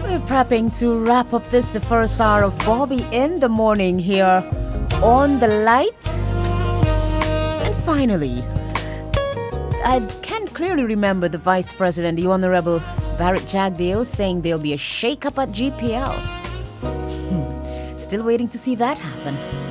We're prepping to wrap up the first hour of Bobby in the Morning here on The Light. And finally, I can clearly remember the Vice President, the Honorable Barrett Jagdale, saying there'll be a shake-up at GPL. Still waiting to see that happen.